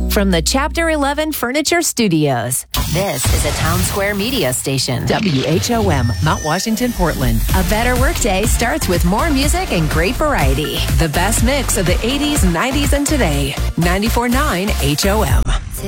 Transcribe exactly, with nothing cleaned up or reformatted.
From the Chapter eleven Furniture Studios, this is a Town Square media station. W H O M, Mount Washington, Portland. A better workday starts with more music and great variety. The best mix of the eighties, nineties, and today. ninety-four point nine H O M.